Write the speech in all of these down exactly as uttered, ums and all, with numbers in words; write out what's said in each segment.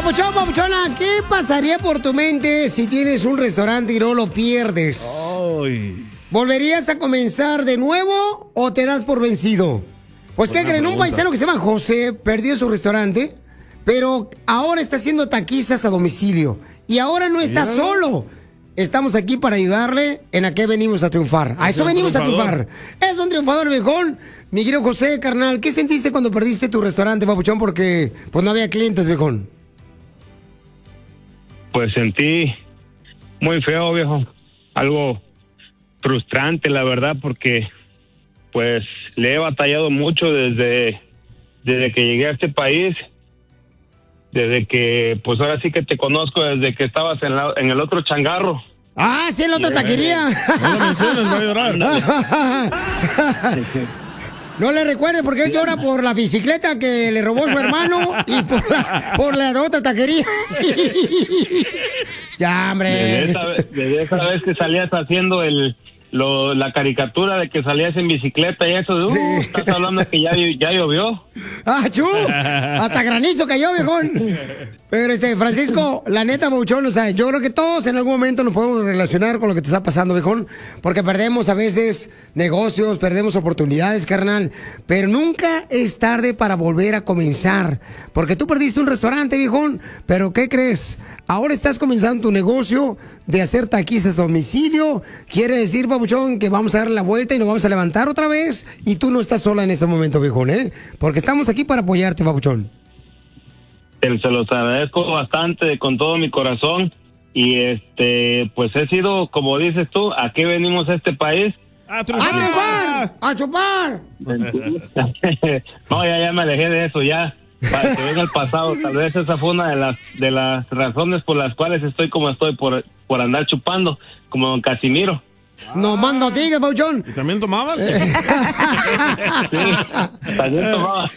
Papuchón, Papuchona, ¿qué pasaría por tu mente si tienes un restaurante y no lo pierdes? Ay. ¿Volverías a comenzar de nuevo o te das por vencido? Pues, ¿qué creen? Un paisano que se llama José perdió su restaurante, pero ahora está haciendo taquizas a domicilio. Y ahora no está Mira. solo. Estamos aquí para ayudarle en a qué venimos a triunfar. A Es eso un venimos a triunfador. triunfar. Es un triunfador, viejón. Mi querido José, carnal, ¿qué sentiste cuando perdiste tu restaurante, Papuchón? Porque pues no había clientes, viejón. Pues sentí muy feo, viejo. Algo frustrante, la verdad, porque pues le he batallado mucho desde, desde que llegué a este país. Desde que, pues ahora sí que te conozco, desde que estabas en, la, en el otro changarro. Ah, sí, en la otra taquería. No lo menciones, va a llorar. No le recuerde porque él llora por la bicicleta que le robó su hermano y por la, por la otra taquería. Ya, Desde hombre. esa, ve- desde esa vez que salías haciendo el lo, la caricatura de que salías en bicicleta y eso, uh, Sí. estás hablando que ya, ya llovió. ¡Ah, chu! Hasta granizo cayó, viejón. Pero, este, Francisco, la neta, Papuchón, o sea, yo creo que todos en algún momento nos podemos relacionar con lo que te está pasando, viejón, porque perdemos a veces negocios, perdemos oportunidades, carnal, pero nunca es tarde para volver a comenzar, porque tú perdiste un restaurante, viejón, pero ¿qué crees? Ahora estás comenzando tu negocio de hacer taquizas a domicilio, quiere decir, Papuchón, que vamos a dar la vuelta y nos vamos a levantar otra vez, y tú no estás sola en este momento, viejón, ¿eh? Porque estamos aquí para apoyarte, Papuchón. Te- Se los agradezco bastante con todo mi corazón y este pues he sido, como dices tú, ¿a qué venimos a este país? ¡A ¡A triunfar! triunfar! ¡A chupar! No, ya, ya me alejé de eso, ya para que venga el pasado. Tal vez esa fue una de las de las razones por las cuales estoy como estoy, por, por andar chupando, como don Casimiro. No más no digas, Papuchón. ¿Y también tomabas? Sí, también tomaba.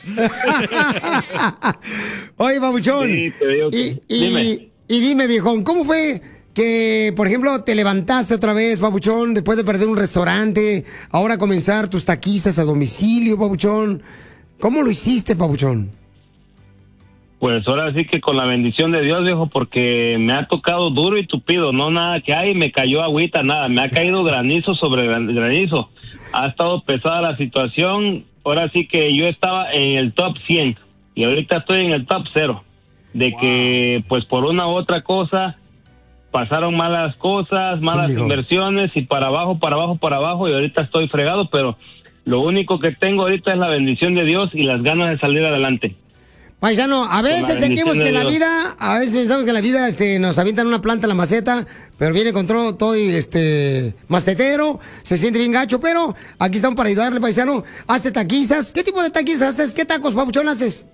Oye, Papuchón. Sí, te digo que- y, y- dime. y dime, viejón, ¿cómo fue que, por ejemplo, te levantaste otra vez, Papuchón, después de perder un restaurante, ahora comenzar tus taquizas a domicilio, Papuchón? ¿Cómo lo hiciste, Papuchón? Pues ahora sí que con la bendición de Dios, viejo, porque me ha tocado duro y tupido, no nada que hay, me cayó agüita, nada, me ha caído granizo sobre gran- granizo. Ha estado pesada la situación, ahora sí que yo estaba en el top cien y ahorita estoy en el top cero. De que, pues por una u otra cosa, pasaron malas cosas, malas hijo. inversiones y para abajo, para abajo, para abajo y ahorita estoy fregado, pero lo único que tengo ahorita es la bendición de Dios y las ganas de salir adelante. Paisano, a veces sentimos que en la vida, a veces pensamos que en la vida este, nos avientan una planta en la maceta, pero viene con todo, todo y, este, macetero, se siente bien gacho, pero aquí estamos para ayudarle, paisano. Hace taquizas. ¿Qué tipo de taquizas haces? ¿Qué tacos, Papuchón, haces?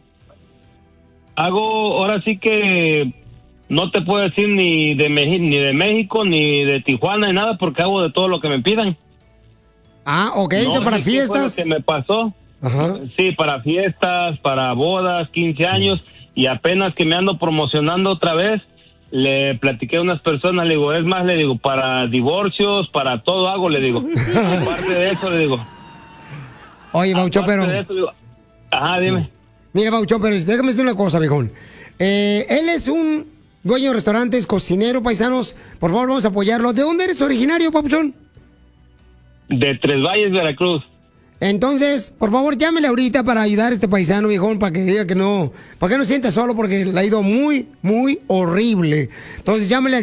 Hago, ahora sí que no te puedo decir ni de, Meji- ni de México, ni de Tijuana, ni nada, porque hago de todo lo que me pidan. Ah, ok, No entonces para sé qué fue lo fiestas. que me pasó. Ajá. Sí, para fiestas, para bodas, quince años, y apenas que me ando promocionando otra vez, le platiqué a unas personas, le digo, es más, le digo, para divorcios, para todo hago, le digo. Aparte de eso, le digo. Oye, Papuchón, aparte pero... de eso, digo, ajá, dime. Mira, Papuchón, pero déjame decir una cosa, viejón. Eh, él es un dueño de restaurantes, cocinero, paisanos. Por favor, vamos a apoyarlo. ¿De dónde eres originario, Papuchón? De Tres Valles, Veracruz. Entonces, por favor, llámele ahorita para ayudar a este paisano, viejón, para que diga que no, para que no se sienta solo, porque le ha ido muy, muy horrible. Entonces, llámele al